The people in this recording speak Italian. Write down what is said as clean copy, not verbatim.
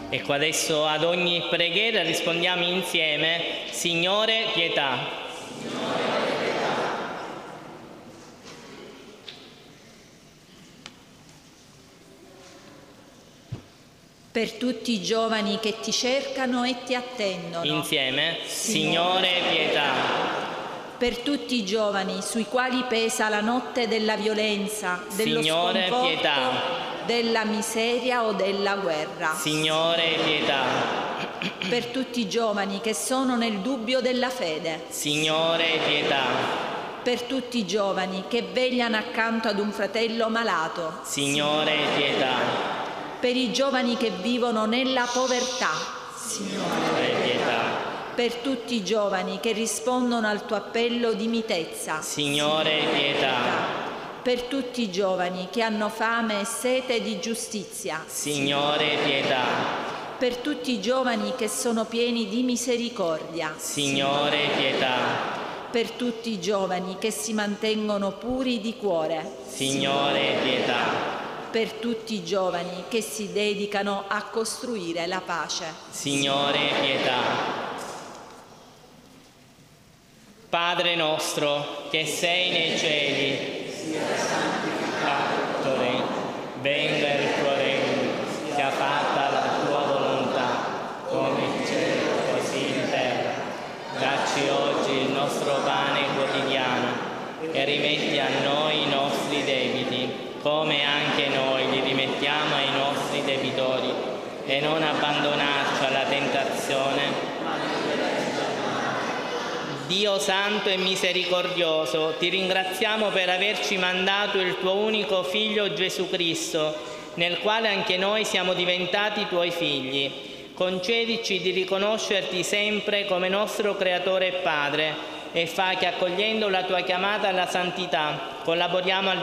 Ecco, adesso ad ogni preghiera rispondiamo insieme: Signore, pietà. Per tutti i giovani che ti cercano e ti attendono. Insieme: Signore, pietà. Per tutti i giovani sui quali pesa la notte della violenza, dello Signore, sconforto, pietà. della miseria o della guerra. Signore, pietà. Per tutti i giovani che sono nel dubbio della fede. Signore, pietà. Per tutti i giovani che vegliano accanto ad un fratello malato. Signore, pietà. Per i giovani che vivono nella povertà. Signore, pietà. Per tutti i giovani che rispondono al tuo appello di mitezza. Signore, pietà. Per tutti i giovani che hanno fame e sete di giustizia. Signore, pietà. Per tutti i giovani che sono pieni di misericordia. Signore, pietà. Per tutti i giovani che si mantengono puri di cuore. Signore, pietà. Per tutti i giovani che si dedicano a costruire la pace. Signore, pietà. Padre nostro, che sei nei cieli, sia santificato, venga il tuo regno, sia fatta la tua volontà, come in cielo così in terra. Dacci oggi il nostro pane quotidiano e rimetti a noi i nostri debiti, come anche noi li rimettiamo ai nostri debitori, e non abbandonarci alla tentazione. Dio santo e misericordioso, ti ringraziamo per averci mandato il tuo unico Figlio Gesù Cristo, nel quale anche noi siamo diventati tuoi figli. Concedici di riconoscerti sempre come nostro Creatore e Padre, e fa che, accogliendo la tua chiamata alla santità, collaboriamo al